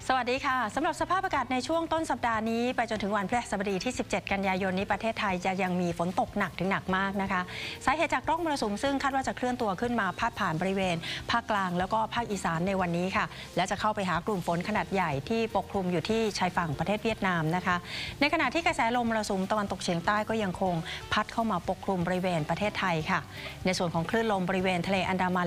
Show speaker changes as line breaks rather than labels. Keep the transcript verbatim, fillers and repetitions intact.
สวัสดีค่ะสำหรับสภาพอากาศในช่วงต้นสัปดาห์นี้ไปจนถึงวันพฤหัสบดีที่สิบเจ็ดกันยายนนี้ประเทศไทยจะยังมีฝนตกหนักถึงหนักมากนะคะสาเหตุจากร่องมรสุมซึ่งคาดว่าจะเคลื่อนตัวขึ้นมาพาดผ่านบริเวณภาคกลางแล้วก็ภาคอีสานในวันนี้ค่ะและจะเข้าไปหากลุ่มฝนขนาดใหญ่ที่ปกคลุมอยู่ที่ชายฝั่งประเทศเวียดนามนะคะในขณะที่กระแสลมมรสุมตะวันตกเฉียงใต้ก็ยังคงพัดเข้ามาปกคลุมบริเวณประเทศไทยค่ะในส่วนของคลื่นลมบริเวณทะเลอันดามัน